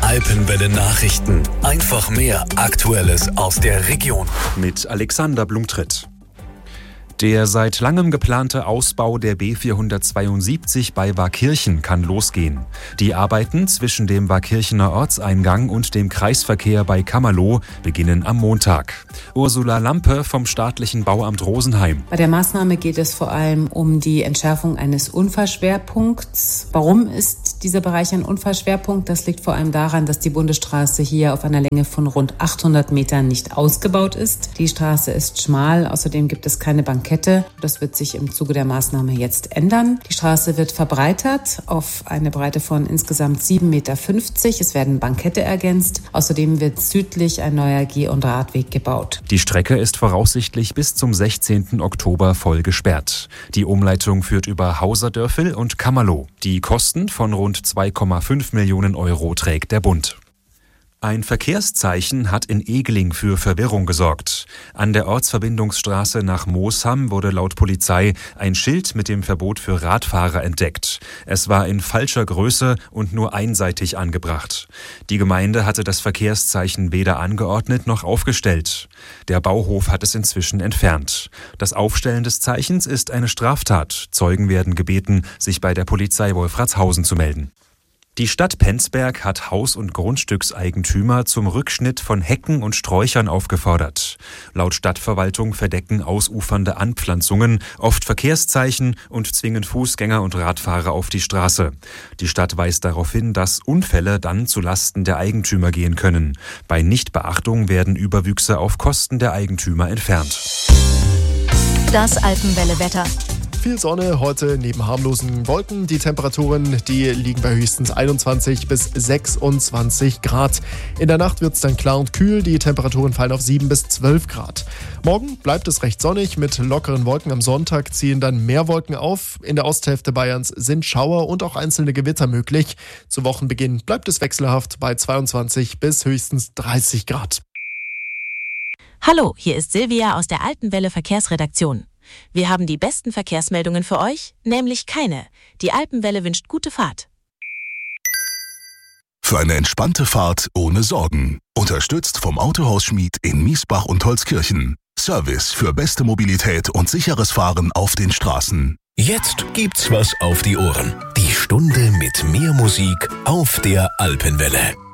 Alpenwelle Nachrichten. Einfach mehr Aktuelles aus der Region. Mit Alexander Blumtritt. Der seit langem geplante Ausbau der B472 bei Waakirchen kann losgehen. Die Arbeiten zwischen dem Waakirchener Ortseingang und dem Kreisverkehr bei Kammerloh beginnen am Montag. Ursula Lampe vom staatlichen Bauamt Rosenheim. Bei der Maßnahme geht es vor allem um die Entschärfung eines Unfallschwerpunkts. Warum ist dieser Bereich ein Unfallschwerpunkt? Das liegt vor allem daran, dass die Bundesstraße hier auf einer Länge von rund 800 Metern nicht ausgebaut ist. Die Straße ist schmal, außerdem gibt es keine Bankette. Das wird sich im Zuge der Maßnahme jetzt ändern. Die Straße wird verbreitert auf eine Breite von insgesamt 7,50 Meter. Es werden Bankette ergänzt. Außerdem wird südlich ein neuer Geh- und Radweg gebaut. Die Strecke ist voraussichtlich bis zum 16. Oktober voll gesperrt. Die Umleitung führt über Hauserdörfel und Kammerloh. Die Kosten von rund 2,5 Millionen Euro trägt der Bund. Ein Verkehrszeichen hat in Egling für Verwirrung gesorgt. An der Ortsverbindungsstraße nach Moosham wurde laut Polizei ein Schild mit dem Verbot für Radfahrer entdeckt. Es war in falscher Größe und nur einseitig angebracht. Die Gemeinde hatte das Verkehrszeichen weder angeordnet noch aufgestellt. Der Bauhof hat es inzwischen entfernt. Das Aufstellen des Zeichens ist eine Straftat. Zeugen werden gebeten, sich bei der Polizei Wolfratshausen zu melden. Die Stadt Penzberg hat Haus- und Grundstückseigentümer zum Rückschnitt von Hecken und Sträuchern aufgefordert. Laut Stadtverwaltung verdecken ausufernde Anpflanzungen oft Verkehrszeichen und zwingen Fußgänger und Radfahrer auf die Straße. Die Stadt weist darauf hin, dass Unfälle dann zu Lasten der Eigentümer gehen können. Bei Nichtbeachtung werden Überwüchse auf Kosten der Eigentümer entfernt. Das Alpenwelle-Wetter. Viel Sonne heute neben harmlosen Wolken. Die Temperaturen, die liegen bei höchstens 21 bis 26 Grad. In der Nacht wird es dann klar und kühl. Die Temperaturen fallen auf 7 bis 12 Grad. Morgen bleibt es recht sonnig mit lockeren Wolken. Am Sonntag ziehen dann mehr Wolken auf. In der Osthälfte Bayerns sind Schauer und auch einzelne Gewitter möglich. Zu Wochenbeginn bleibt es wechselhaft bei 22 bis höchstens 30 Grad. Hallo, hier ist Silvia aus der Alpenwelle Verkehrsredaktion. Wir haben die besten Verkehrsmeldungen für euch, nämlich keine. Die Alpenwelle wünscht gute Fahrt. Für eine entspannte Fahrt ohne Sorgen. Unterstützt vom Autohaus Schmid in Miesbach und Holzkirchen. Service für beste Mobilität und sicheres Fahren auf den Straßen. Jetzt gibt's was auf die Ohren. Die Stunde mit mehr Musik auf der Alpenwelle.